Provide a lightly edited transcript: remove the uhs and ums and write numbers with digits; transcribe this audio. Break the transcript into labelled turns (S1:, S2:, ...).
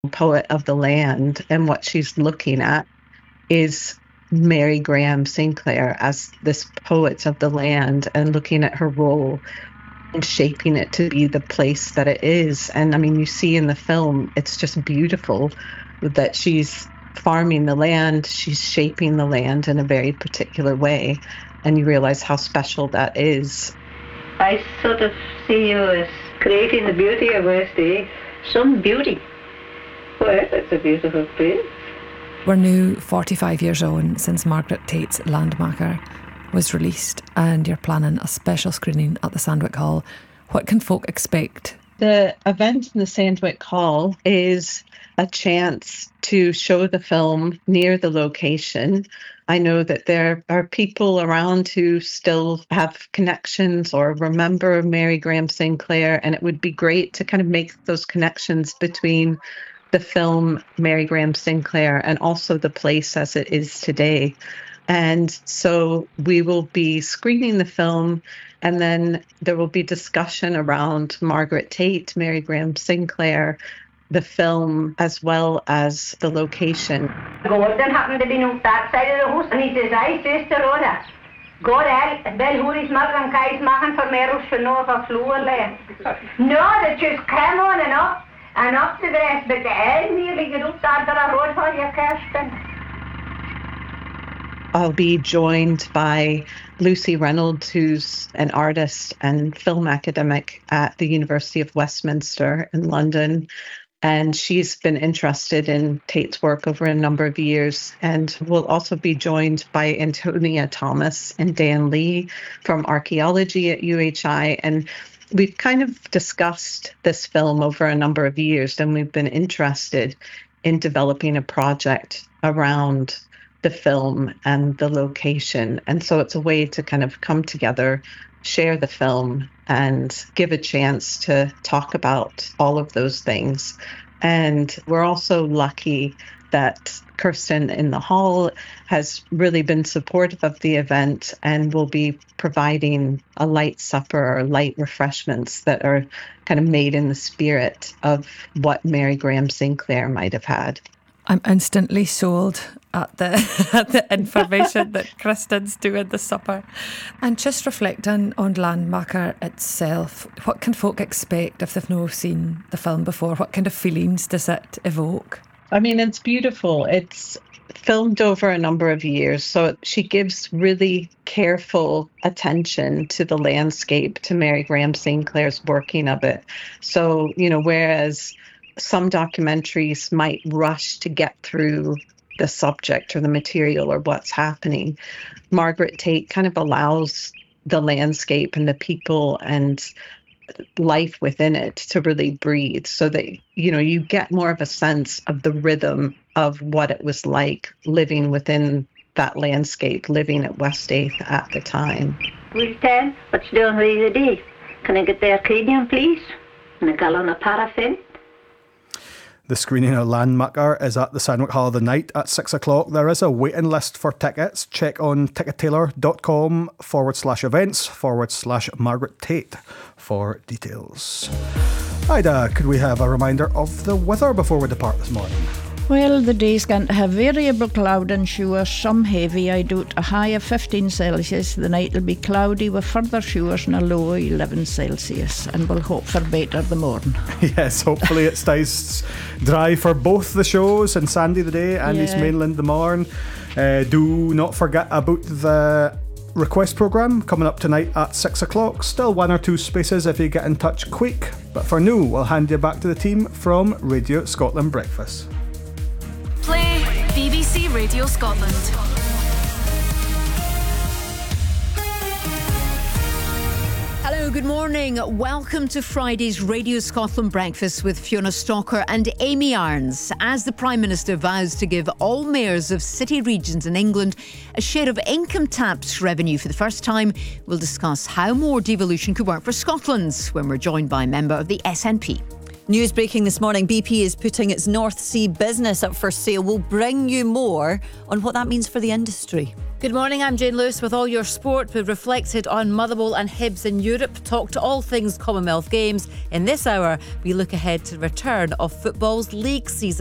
S1: poet of the land, and what she's looking at is Mary Graham Sinclair as this poet of the land, and looking at her role and shaping it to be the place that it is. And I mean, you see in the film, it's just beautiful that she's farming the land, she's shaping the land in a very particular way, and you realize how special that is.
S2: I sort of see you as creating the beauty of West Day. Some beauty. Well, it's a beautiful place.
S3: We're now 45 years on since Margaret Tait's Landmarker was released, and you're planning a special screening at the Sandwick Hall. What can folk expect?
S1: The event in the Sandwick Hall is a chance to show the film near the location. I know that there are people around who still have connections or remember Mary Graham Sinclair, and it would be great to kind of make those connections between the film Mary Graham Sinclair and also the place as it is today. And so we will be screening the film, and then there will be discussion around Margaret Tait, Mary Graham Sinclair, the film, as well as the location.
S2: Gordon happened to be on that side of the house, and he says, "I sister Rhoda, God help, bel hoe is mother and kais machen for Merus for no for Floerland." No, that just came on and up to the rest, but the end nearly get up that a road for your Kirsten.
S1: I'll be joined by Lucy Reynolds, who's an artist and film academic at the University of Westminster in London. And she's been interested in Tait's work over a number of years. And we'll also be joined by Antonia Thomas and Dan Lee from archaeology at UHI. And we've kind of discussed this film over a number of years, and we've been interested in developing a project around the film and the location. And so it's a way to kind of come together, share the film, and give a chance to talk about all of those things. And we're also lucky that Kirsten in the Hall has really been supportive of the event and will be providing a light supper or light refreshments that are kind of made in the spirit of what Mary Graham Sinclair might have had.
S3: I'm instantly sold at the information that Kristen's doing the supper. And just reflecting on Landmarker itself, what can folk expect if they've not seen the film before? What kind of feelings does it evoke?
S1: I mean, it's beautiful. It's filmed over a number of years, so she gives really careful attention to the landscape, to Mary Graham Sinclair's working of it. So, whereas some documentaries might rush to get through the subject or the material or what's happening, Margaret Tait kind of allows the landscape and the people and life within it to really breathe, so that you get more of a sense of the rhythm of what it was like living within that landscape, living at West 8th at the time.
S2: Will tell what's doing with the day. Can I get the Arcadian, please? And a gallon of paraffin.
S4: The screening of Landmarker is at the Sandwick Hall of the Night at 6 o'clock. There is a waiting list for tickets. Check on tickettailor.com/events/Margaret Tait for details. Ida, could we have a reminder of the weather before we depart this morning?
S5: Well, the day's going to have variable cloud and showers, some heavy. I doubt a high of 15 Celsius. The night will be cloudy with further showers and a low of 11 Celsius. And we'll hope for better the morning.
S4: Yes, hopefully it stays dry for both the shows, and Sandy the day and East Mainland the morn. Do not forget about the request programme coming up tonight at 6 o'clock. Still one or two spaces if you get in touch quick. But for now, we'll hand you back to the team from Radio Scotland Breakfast.
S6: Play BBC Radio Scotland. Hello, good morning. Welcome to Friday's Radio Scotland Breakfast with Fiona Stalker and Amy Irons. As the Prime Minister vows to give all mayors of city regions in England a share of income tax revenue for the first time, we'll discuss how more devolution could work for Scotland when we're joined by a member of the SNP.
S7: News breaking this morning, BP is putting its North Sea business up for sale. We'll bring you more on what that means for the industry.
S8: Good morning, I'm Jane Lewis with all your sport. We've reflected on Motherwell and Hibs in Europe, talked all things Commonwealth Games. In this hour, we look ahead to the return of football's league season.